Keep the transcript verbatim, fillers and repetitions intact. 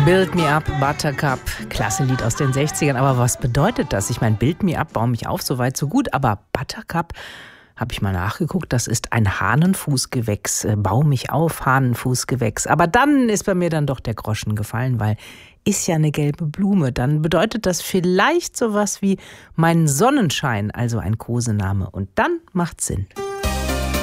Build Me Up, Buttercup, klasse Lied aus den sechzigern. Aber was bedeutet das? Ich meine, Build Me Up, bau mich auf, so weit, so gut. Aber Buttercup, habe ich mal nachgeguckt, das ist ein Hahnenfußgewächs. Bau mich auf, Hahnenfußgewächs. Aber dann ist bei mir dann doch der Groschen gefallen, weil ist ja eine gelbe Blume. Dann bedeutet das vielleicht sowas wie mein Sonnenschein, also ein Kosename. Und dann macht's Sinn.